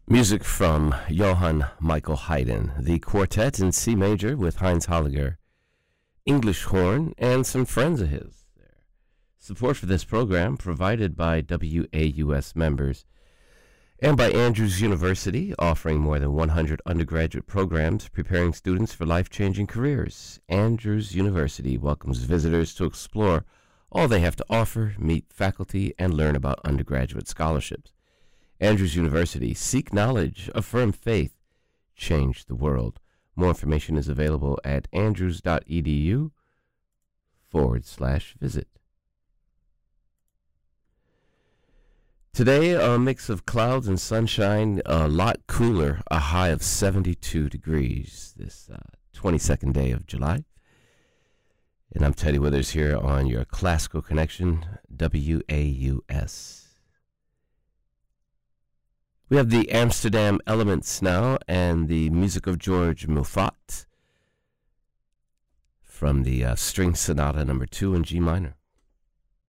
Music from Johann Michael Haydn, the quartet in C major with Heinz Holliger, English horn, and some friends of his. Support for this program provided by WAUS members and by Andrews University, offering more than 100 undergraduate programs preparing students for life-changing careers. Andrews University welcomes visitors to explore all they have to offer, meet faculty, and learn about undergraduate scholarships. Andrews University, seek knowledge, affirm faith, change the world. More information is available at andrews.edu/visit. Today, a mix of clouds and sunshine, a lot cooler, a high of 72 degrees this 22nd day of July. And I'm Teddy Withers here on your Classical Connection, WAUS. We have the Amsterdam Elements now and the music of George Muffat from the String Sonata No. 2 in G minor.